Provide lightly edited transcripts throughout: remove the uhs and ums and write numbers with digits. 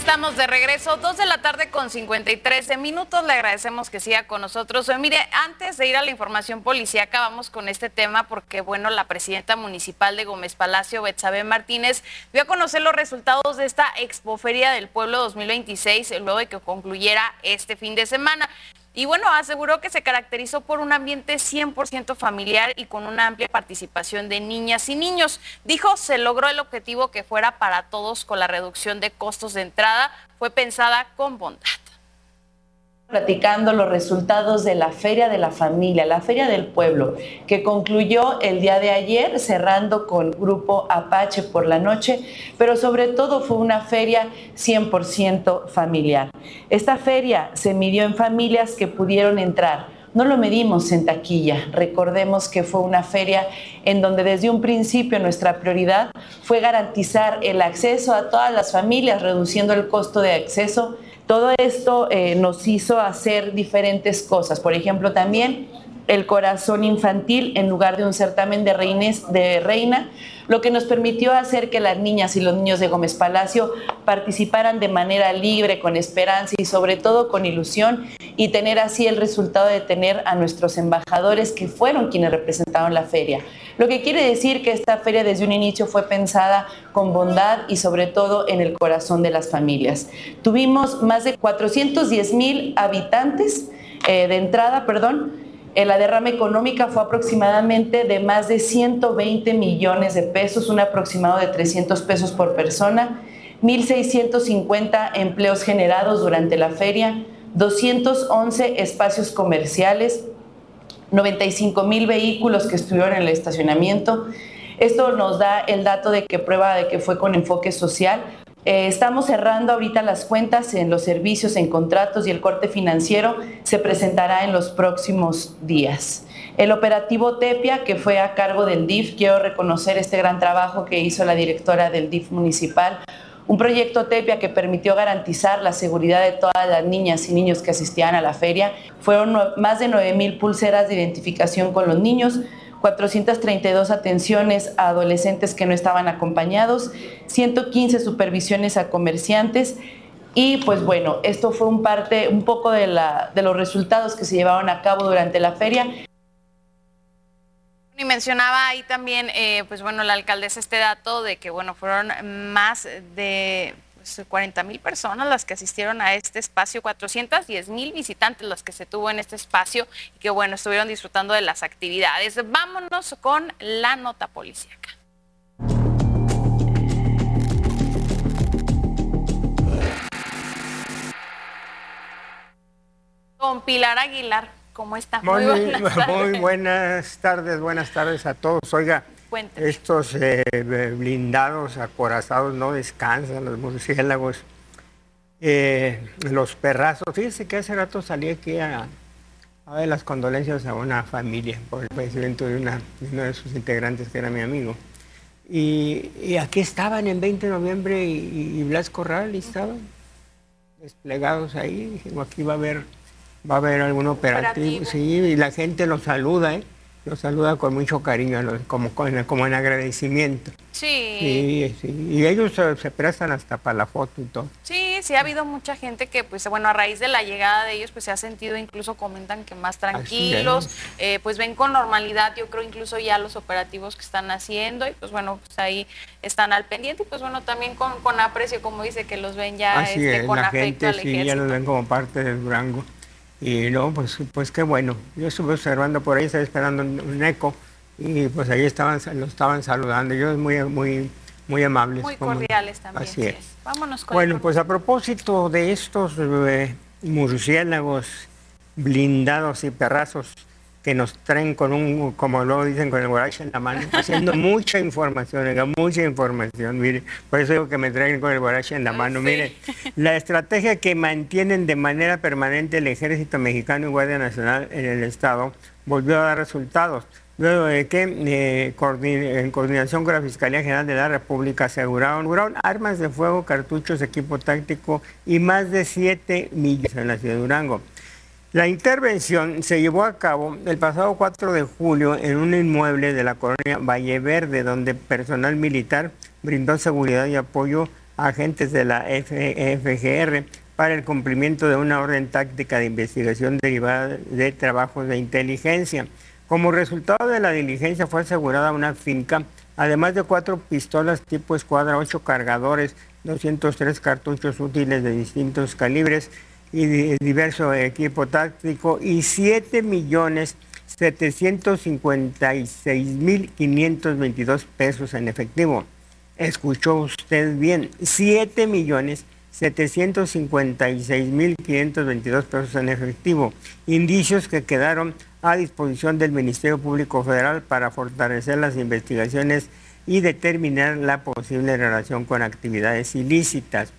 Estamos de regreso, 2 de la tarde con 53 minutos. Le agradecemos que siga con nosotros. Mire, antes de ir a la información policíaca, vamos con este tema porque, bueno, la presidenta municipal de Gómez Palacio, Betsabe Martínez, dio a conocer los resultados de esta Expoferia del Pueblo 2026, luego de que concluyera este fin de semana. Y bueno, aseguró que se caracterizó por un ambiente 100% familiar y con una amplia participación de niñas y niños. Dijo, se logró el objetivo que fuera para todos con la reducción de costos de entrada. Fue pensada con bondad. Platicando los resultados de la Feria de la Familia, la Feria del Pueblo, que concluyó el día de ayer, cerrando con Grupo Apache por la noche, pero sobre todo fue una feria 100% familiar. Esta feria se midió en familias que pudieron entrar. No lo medimos en taquilla. Recordemos que fue una feria en donde desde un principio nuestra prioridad fue garantizar el acceso a todas las familias, reduciendo el costo de acceso. Todo esto nos hizo hacer diferentes cosas. Por ejemplo, también el corazón infantil en lugar de un certamen de reina, lo que nos permitió hacer que las niñas y los niños de Gómez Palacio participaran de manera libre, con esperanza y sobre todo con ilusión, y tener así el resultado de tener a nuestros embajadores que fueron quienes representaron la feria. Lo que quiere decir que esta feria desde un inicio fue pensada con bondad y sobre todo en el corazón de las familias. Tuvimos más de 410,000 habitantes de entrada, La derrama económica fue aproximadamente de más de 120 millones de pesos, un aproximado de 300 pesos por persona, 1,650 empleos generados durante la feria, 211 espacios comerciales, 95,000 vehículos que estuvieron en el estacionamiento. Esto nos da el dato de que prueba de que fue con enfoque social. Estamos cerrando ahorita las cuentas en los servicios, en contratos, y el corte financiero se presentará en los próximos días. El operativo Tepia, que fue a cargo del DIF, quiero reconocer este gran trabajo que hizo la directora del DIF municipal. Un proyecto Tepia que permitió garantizar la seguridad de todas las niñas y niños que asistían a la feria. Fueron más de 9,000 pulseras de identificación con los niños, 432 atenciones a adolescentes que no estaban acompañados, 115 supervisiones a comerciantes. Y pues bueno, esto fue un poco de los resultados que se llevaron a cabo durante la feria. Y mencionaba ahí también, pues bueno, la alcaldesa este dato de que, bueno, fueron más de 40,000 personas las que asistieron a este espacio, 410,000 visitantes los que se tuvo en este espacio y que, bueno, estuvieron disfrutando de las actividades. Vámonos con la nota policíaca. Con Pilar Aguilar, ¿cómo está? Muy buenas tardes a todos. Oiga, cuénteme. Estos blindados, acorazados, no descansan, los murciélagos, los perrazos. Fíjese que hace rato salí aquí a ver las condolencias a una familia por el fallecimiento de uno de sus integrantes, que era mi amigo. Y aquí estaban en 20 de noviembre y Blas Corral, y estaban desplegados ahí. Digo, aquí va a haber algún operativo. Sí, y la gente los saluda, los saluda con mucho cariño, como en agradecimiento. Sí. Sí. Y ellos se prestan hasta para la foto y todo. Sí, ha habido mucha gente que, pues bueno, a raíz de la llegada de ellos, pues se ha sentido, incluso comentan que más tranquilos, pues ven con normalidad, yo creo, incluso ya los operativos que están haciendo, y pues bueno, pues ahí están al pendiente, y pues bueno, también con aprecio, como dice, que los ven ya con la afecto gente, al ejército. Sí, ya los ven como parte del Durango. Y no, pues qué bueno. Yo estuve observando por ahí, estaba esperando un eco, y pues ahí lo estaban saludando. Ellos muy amables. Muy cordiales también. Así es. Vámonos con Bueno, pues a propósito de estos murciélagos blindados y perrazos que nos traen como luego dicen, con el guarache en la mano, haciendo mucha información. Mire, por eso digo que me traen con el guarache en la mano. Sí. Mire, la estrategia que mantienen de manera permanente el Ejército Mexicano y Guardia Nacional en el Estado volvió a dar resultados. Luego de que, en coordinación con la Fiscalía General de la República, aseguraron armas de fuego, cartuchos, equipo táctico y más de 7 millones en la ciudad de Durango. La intervención se llevó a cabo el pasado 4 de julio en un inmueble de la colonia Valle Verde, donde personal militar brindó seguridad y apoyo agentes de la FGR para el cumplimiento de una orden táctica de investigación derivada de trabajos de inteligencia. Como resultado de la diligencia fue asegurada una finca, además de 4 pistolas tipo escuadra, 8 cargadores, 203 cartuchos útiles de distintos calibres y diverso equipo táctico y 7.756.522 pesos en efectivo. Escuchó usted bien, 7.756.522 pesos en efectivo, indicios que quedaron a disposición del Ministerio Público Federal para fortalecer las investigaciones y determinar la posible relación con actividades ilícitas.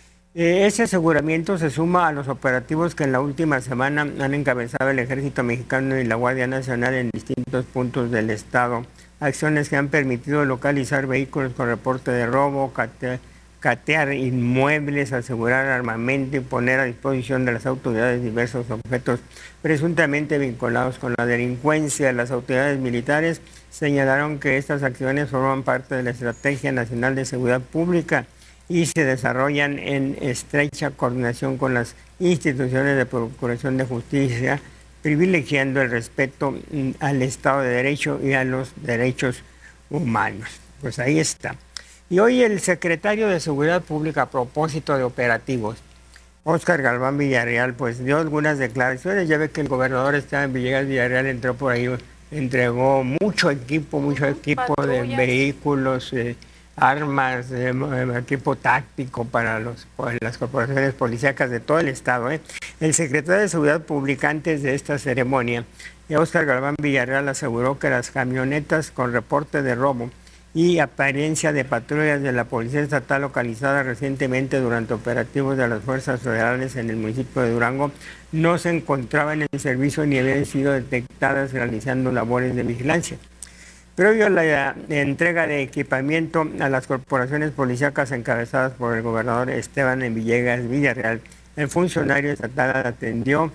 Ese aseguramiento se suma a los operativos que en la última semana han encabezado el Ejército Mexicano y la Guardia Nacional en distintos puntos del estado, acciones que han permitido localizar vehículos con reporte de robo, catear inmuebles, asegurar armamento y poner a disposición de las autoridades diversos objetos presuntamente vinculados con la delincuencia. Las autoridades militares señalaron que estas acciones forman parte de la Estrategia Nacional de Seguridad Pública y se desarrollan en estrecha coordinación con las instituciones de procuración de justicia, privilegiando el respeto al Estado de Derecho y a los derechos humanos. Pues ahí está. Y hoy el secretario de Seguridad Pública, a propósito de operativos, Óscar Galván Villarreal, pues dio algunas declaraciones. Ya ve que el gobernador Esteban Villegas Villarreal entró por ahí, entregó mucho equipo de vehículos, armas, equipo táctico para las corporaciones policíacas de todo el estado. El secretario de Seguridad Pública, antes de esta ceremonia, Óscar Galván Villarreal, aseguró que las camionetas con reporte de robo y apariencia de patrullas de la Policía Estatal localizadas recientemente durante operativos de las fuerzas federales en el municipio de Durango no se encontraban en servicio ni habían sido detectadas realizando labores de vigilancia. Previo a la entrega de equipamiento a las corporaciones policíacas encabezadas por el gobernador Esteban Villegas Villarreal, el funcionario estatal atendió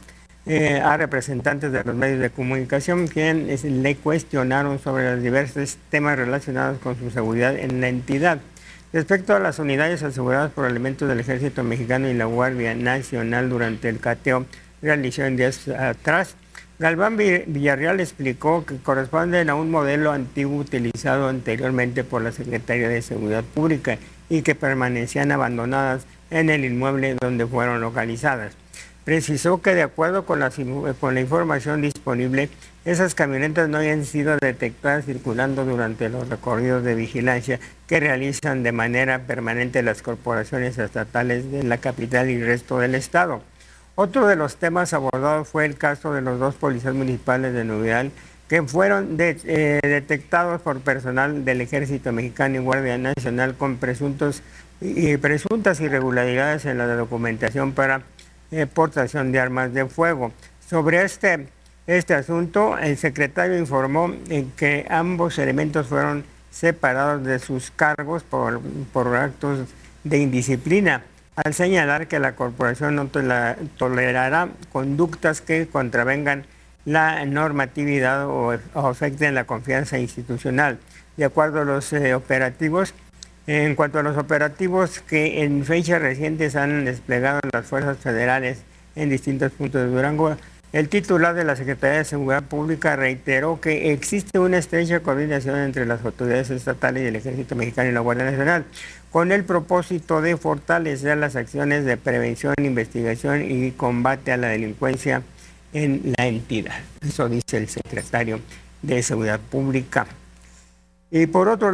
a representantes de los medios de comunicación, quienes le cuestionaron sobre los diversos temas relacionados con su seguridad en la entidad. Respecto a las unidades aseguradas por elementos del Ejército Mexicano y la Guardia Nacional durante el cateo realizado en días atrás, Galván Villarreal explicó que corresponden a un modelo antiguo utilizado anteriormente por la Secretaría de Seguridad Pública y que permanecían abandonadas en el inmueble donde fueron localizadas. Precisó que de acuerdo con la información disponible, esas camionetas no habían sido detectadas circulando durante los recorridos de vigilancia que realizan de manera permanente las corporaciones estatales de la capital y el resto del estado. Otro de los temas abordados fue el caso de los 2 policías municipales de Nogales que fueron detectados por personal del Ejército Mexicano y Guardia Nacional con presuntas irregularidades en la documentación para portación de armas de fuego. Sobre este asunto, el secretario informó que ambos elementos fueron separados de sus cargos por actos de indisciplina, al señalar que la corporación no tolerará conductas que contravengan la normatividad o afecten la confianza institucional. De acuerdo a los operativos, en cuanto a los operativos que en fechas recientes han desplegado las fuerzas federales en distintos puntos de Durango, el titular de la Secretaría de Seguridad Pública reiteró que existe una estrecha coordinación entre las autoridades estatales y el Ejército Mexicano y la Guardia Nacional, con el propósito de fortalecer las acciones de prevención, investigación y combate a la delincuencia en la entidad. Eso dice el secretario de Seguridad Pública. Y por otro